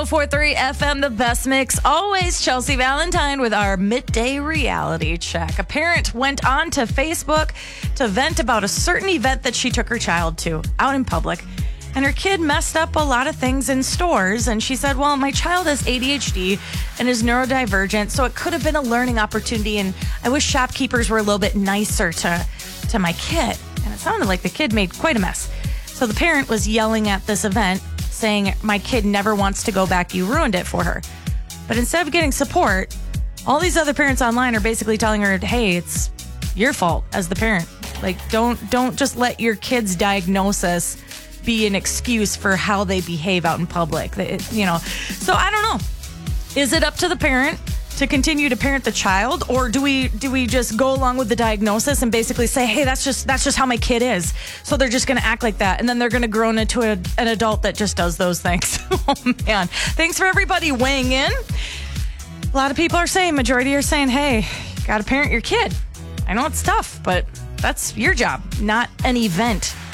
104.3 FM, the best mix. Always Chelsea Valentine with our midday reality check. A parent went on to Facebook to vent about a certain event that she took her child to out in public. And her kid messed up a lot of things in stores. And she said, well, my child has ADHD and is neurodivergent, so it could have been a learning opportunity. And I wish shopkeepers were a little bit nicer to my kid. And it sounded like the kid made quite a mess. So the parent was yelling at this event, saying, my kid never wants to go back. You ruined it for her. But instead of getting support, all these other parents online are basically telling her, hey, it's your fault as the parent. Like, don't just let your kid's diagnosis be an excuse for how they behave out in public. So I don't know. Is it up to the parent to continue to parent the child, or do we just go along with the diagnosis and basically say, hey, that's just how my kid is, so they're just going to act like that, and then they're going to grow into an adult that just does those things? Oh man, thanks for everybody weighing in. A lot of people are saying, majority are saying, hey, you got to parent your kid. I know it's tough, but that's your job, not an event.